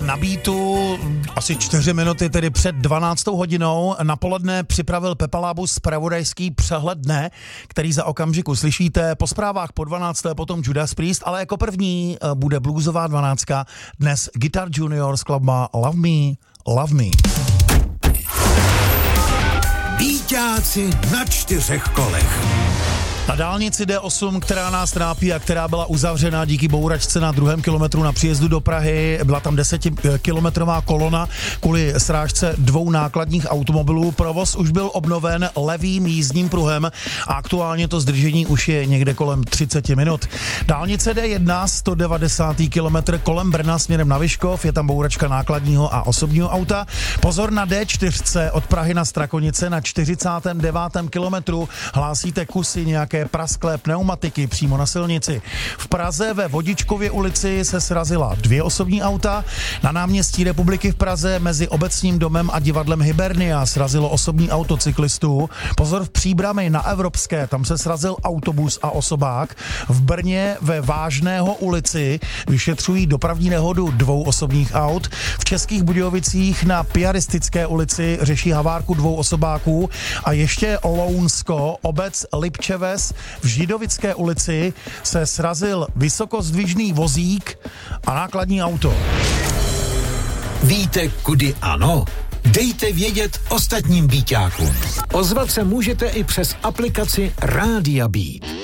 Na Beatu asi 4 minuty tedy před 12. hodinou na poledne připravil Pepalábus zpravodajský přehled dne, který za okamžik uslyšíte. Po zprávách po 12. potom Judas Priest, ale jako první bude bluesová 12. Dnes Guitar Junior skladba Love Me, Love Me. Bíťáci na 4 kolech. Na dálnici D8, která nás trápí a která byla uzavřena díky bouračce na 2. kilometru na příjezdu do Prahy, byla tam 10kilometrová kolona kvůli srážce 2 nákladních automobilů. Provoz už byl obnoven levým jízdním pruhem a aktuálně to zdržení už je někde kolem 30 minut. Dálnice D1, 190. kilometr kolem Brna směrem na Vyškov, je tam bouračka nákladního a osobního auta. Pozor na D4 od Prahy na Strakonice na 49. kilometru. Hlásíte kusy nějaké prasklé pneumatiky přímo na silnici. V Praze ve Vodičkově ulici se srazila 2 osobní auta. Na náměstí Republiky v Praze mezi Obecním domem a divadlem Hibernia srazilo osobní auto cyklistů. Pozor v Příbrami na Evropské, tam se srazil autobus a osobák. V Brně ve Vážného ulici vyšetřují dopravní nehodu 2 osobních aut. V Českých Budějovicích na Piaristické ulici řeší havárku 2 osobáků a ještě Lounsko, obec Lipčeves v Židovické ulici se srazil vysokozdvižný vozík a nákladní auto. Víte, kudy ano? Dejte vědět ostatním bíťákům. Ozvat se můžete i přes aplikaci Rádia Beat.